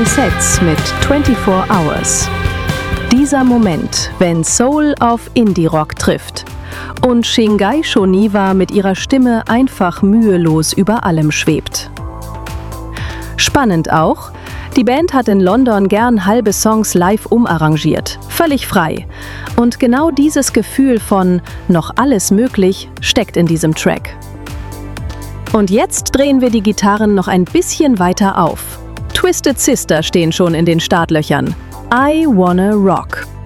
Sets mit 24 Hours. Dieser Moment, wenn Soul auf Indie-Rock trifft und Shingai Shoniwa mit ihrer Stimme einfach mühelos über allem schwebt. Spannend auch, die Band hat in London gern halbe Songs live umarrangiert, völlig frei. Und genau dieses Gefühl von noch alles möglich steckt in diesem Track. Und jetzt drehen wir die Gitarren noch ein bisschen weiter auf. Twisted Sister stehen schon in den Startlöchern. I Wanna Rock.